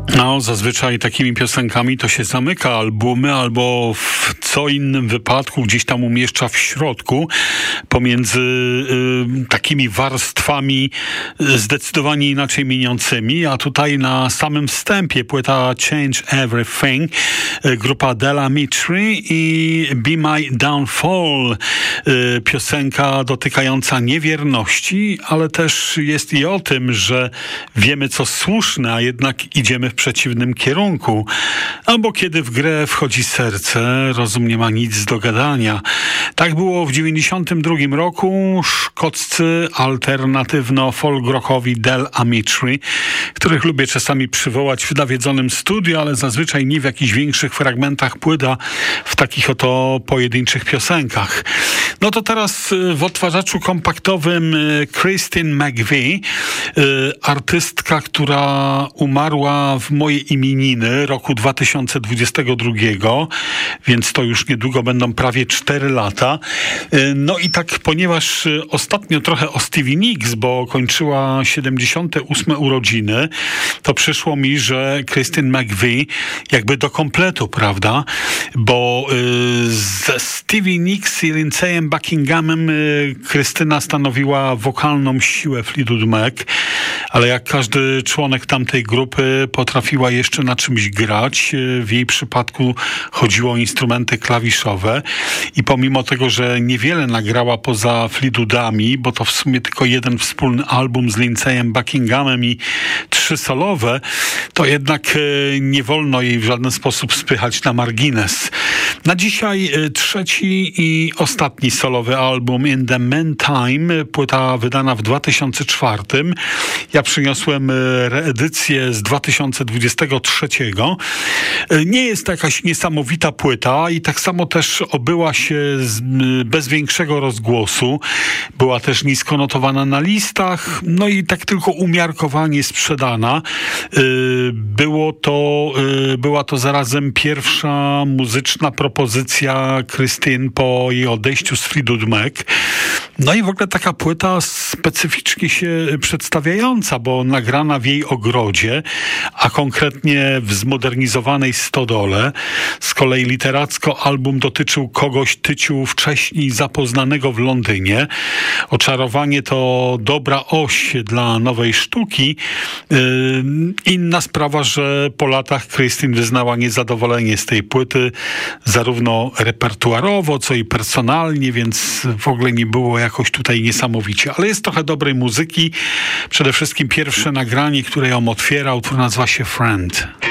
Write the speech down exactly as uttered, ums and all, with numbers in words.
No, zazwyczaj takimi piosenkami to się zamyka albumy, albo w co innym wypadku gdzieś tam umieszcza w środku pomiędzy y, takimi warstwami zdecydowanie inaczej mieniącymi, a tutaj na samym wstępie płyta Change Everything, y, grupa Della Mitri i Be My Downfall, y, piosenka dotykająca niewierności, ale też jest i o tym, że wiemy co słuszne, a jednak idziemy w przeciwnym kierunku. Albo kiedy w grę wchodzi serce, rozum nie ma nic do gadania. Tak było w dziewięćdziesiątym drugim roku. Szkoccy alternatywno-folk-rockowi Della Mitri, których lubię czasami przywołać w nawiedzonym studiu, ale zazwyczaj nie w jakichś większych fragmentach płyta, w takich oto pojedynczych piosenkach. No to teraz w odtwarzaczu kompaktowym Christine McVie, artystka, która umarła w moje imieniny roku dwa tysiące dwudziestego drugiego, więc to już niedługo będą prawie cztery lata. No i tak, ponieważ ostatnio trochę o Stevie Nicks, bo kończyła siedemdziesiąte ósme urodziny, to przyszło mi, że Christine McVie jakby do kompletu, prawda? Bo y, ze Stevie Nicks i Lindsayem Buckinghamem y, Krystyna stanowiła wokalną siłę Fleetwood Mac, ale jak każdy członek tamtej grupy potrafiła jeszcze na czymś grać. W jej przypadku chodziło o instrumenty klawiszowe i pomimo tego, że niewiele nagrała poza Fleetwoodami, bo to w sumie tylko jeden wspólny album z Lindsayem Buckinghamem i trzy solowe, to jednak nie wolno jej w żaden sposób spychać na margines. Na dzisiaj trzeci i ostatni solowy album In the Meantime, płyta wydana w dwa tysiące czwartym. Ja przyniosłem reedycję z dwa tysiące dwudziestego trzeciego. Nie jest to jakaś niesamowita płyta i tak samo też obyła się z, bez większego rozgłosu. Była też nisko notowana na listach, no i tak tylko umiarkowanie sprzedana. Było to, była to zarazem pierwsza muzyczna propozycja Christine po jej odejściu z Fleetwood Mac. No i w ogóle taka płyta specyficznie się przedstawiająca, bo nagrana w jej ogrodzie, a konkretnie w zmodernizowanej stodole. Z kolei literacko album dotyczył kogoś tyciu wcześniej zapoznanego w Londynie. Oczarowanie to dobra oś dla nowej sztuki. Yy, inna sprawa, że po latach Christine wyznała niezadowolenie z tej płyty, zarówno repertuarowo, co i personalnie, więc w ogóle nie było jakoś tutaj niesamowicie. Ale jest trochę dobrej muzyki. Przede wszystkim pierwsze nagranie, które ją otwiera, utwór nazywa się Friend.